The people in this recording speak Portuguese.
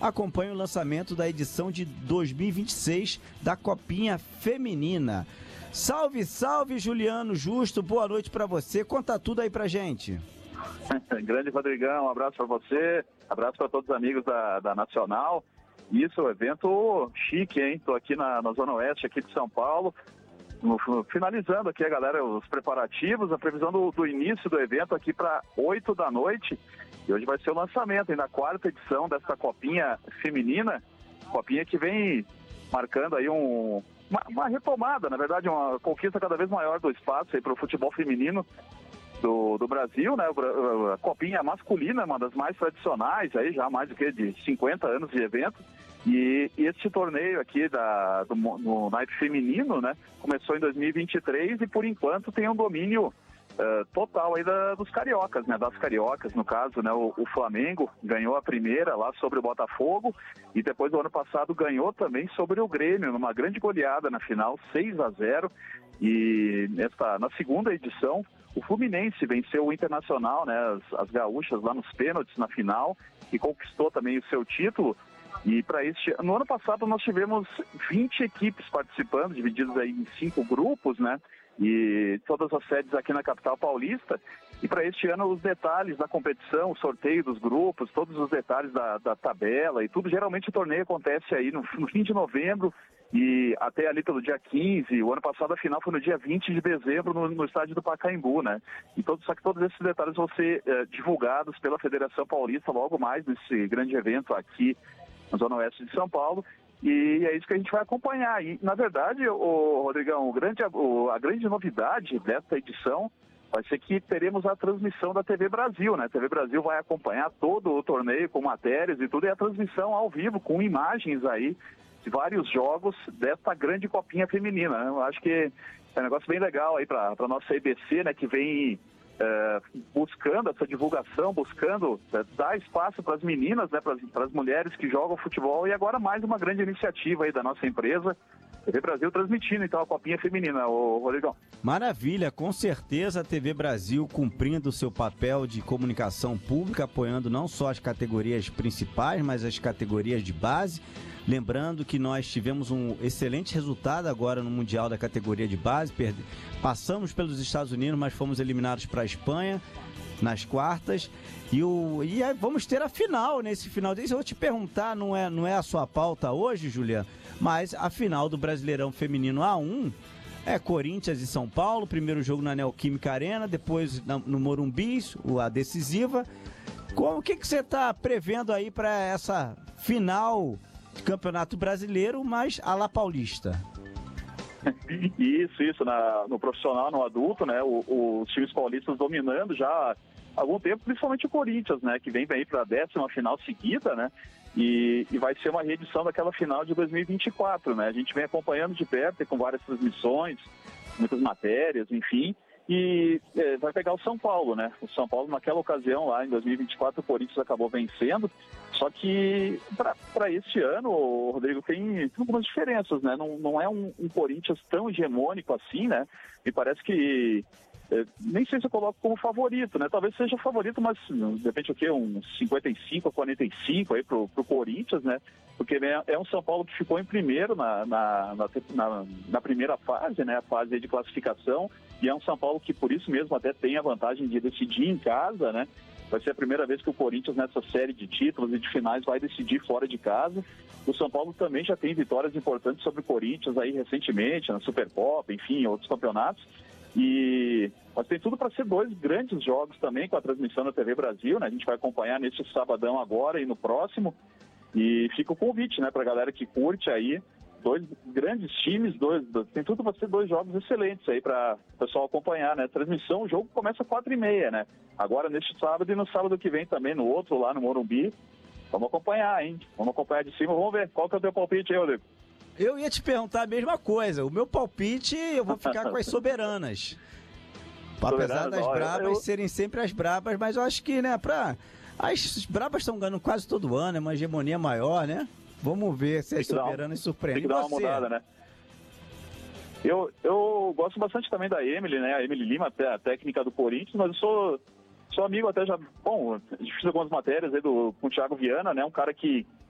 acompanhe o lançamento da edição de 2026 da Copinha Feminina. Salve, salve, Juliano Justo, boa noite para você. Conta tudo aí pra gente. Grande Rodrigão, um abraço para você, abraço para todos os amigos da Nacional. Isso, evento chique, hein? Tô aqui na Zona Oeste aqui de São Paulo, finalizando aqui, galera, os preparativos, a previsão do início do evento aqui para 8 da noite. E hoje vai ser o lançamento hein, da 4ª edição dessa Copinha Feminina, Copinha que vem marcando aí uma retomada, na verdade, uma conquista cada vez maior do espaço para o futebol feminino do Brasil, né? A Copinha masculina, uma das mais tradicionais, aí já há mais do que de 50 anos de evento. E esse torneio aqui no naipe feminino, né? Começou em 2023 e por enquanto tem um domínio total aí dos cariocas, né? Das cariocas, no caso, né? O Flamengo ganhou a primeira lá sobre o Botafogo e depois do ano passado ganhou também sobre o Grêmio, numa grande goleada na final, 6-0. E na segunda edição, o Fluminense venceu o Internacional, né? As gaúchas lá nos pênaltis na final e conquistou também o seu título. E no ano passado nós tivemos 20 equipes participando, divididas aí em 5 grupos, né? E todas as sedes aqui na capital paulista. E para este ano os detalhes da competição, o sorteio dos grupos, todos os detalhes da tabela e tudo. Geralmente o torneio acontece aí no fim de novembro e até ali pelo dia 15. O ano passado a final foi no dia 20 de dezembro no estádio do Pacaembu, né? Só que todos esses detalhes vão ser divulgados pela Federação Paulista logo mais nesse grande evento aqui na Zona Oeste de São Paulo. E é isso que a gente vai acompanhar. E, na verdade, Rodrigão, a grande novidade desta edição vai ser que teremos a transmissão da TV Brasil, né? A TV Brasil vai acompanhar todo o torneio com matérias e tudo, e a transmissão ao vivo, com imagens aí de vários jogos desta grande Copinha Feminina, né? Eu acho que é um negócio bem legal aí para a nossa EBC, né? Que vem buscando essa divulgação, buscando dar espaço para as meninas, né, para as mulheres que jogam futebol, e agora mais uma grande iniciativa aí da nossa empresa, TV Brasil, transmitindo então a Copinha Feminina, Rodrigão. Maravilha, com certeza a TV Brasil cumprindo o seu papel de comunicação pública, apoiando não só as categorias principais, mas as categorias de base. Lembrando que nós tivemos um excelente resultado agora no Mundial da categoria de base. Passamos pelos Estados Unidos, mas fomos eliminados para a Espanha nas quartas. E aí vamos ter a final nesse final. Eu vou te perguntar, não é a sua pauta hoje, Juliano, mas a final do Brasileirão Feminino A1 é Corinthians e São Paulo. Primeiro jogo na Neoquímica Arena, depois no Morumbi, a decisiva. O que você está prevendo aí para essa final de Campeonato Brasileiro, mas à la paulista? Isso, no profissional, no adulto, né? Os times paulistas dominando já há algum tempo, principalmente o Corinthians, né? Que vem aí para a 10ª final seguida, né? E vai ser uma reedição daquela final de 2024, né? A gente vem acompanhando de perto, com várias transmissões, muitas matérias, enfim. E vai pegar o São Paulo, né? O São Paulo, naquela ocasião, lá em 2024, o Corinthians acabou vencendo. Só que para este ano, Rodrigo, tem algumas diferenças, né? Não é um Corinthians tão hegemônico assim, né? Me parece que nem sei se eu coloco como favorito, né? Talvez seja favorito, mas de repente o quê? Uns 55-45 aí pro Corinthians, né? Porque é um São Paulo que ficou em primeiro na primeira fase, né? A fase de classificação, e é um São Paulo que por isso mesmo até tem a vantagem de decidir em casa, né? Vai ser a primeira vez que o Corinthians nessa série de títulos e de finais vai decidir fora de casa. O São Paulo também já tem vitórias importantes sobre o Corinthians aí recentemente, na Supercopa, enfim, em outros campeonatos. Mas tem tudo para ser 2 grandes jogos também com a transmissão da TV Brasil, né? A gente vai acompanhar neste sabadão agora e no próximo. E fica o convite, né, para a galera que curte aí, 2 grandes times, tem tudo para ser 2 jogos excelentes aí para o pessoal acompanhar, né? Transmissão, o jogo começa às 4h30, né? Agora neste sábado e no sábado que vem também, no outro lá no Morumbi. Vamos acompanhar, hein? Vamos acompanhar de cima, vamos ver qual que é o teu palpite aí, Rodrigo. Eu ia te perguntar a mesma coisa. O meu palpite, eu vou ficar com as soberanas. Apesar das brabas serem sempre as brabas, mas eu acho que, né, as brabas estão ganhando quase todo ano, é uma hegemonia maior, né? Vamos ver se as soberanas surpreendem. Tem que dar uma mudada, né? Eu gosto bastante também da Emily, né? A Emily Lima, até a técnica do Corinthians, mas eu sou amigo até já... Bom, a gente fez algumas matérias aí com o Thiago Viana, né? Um cara que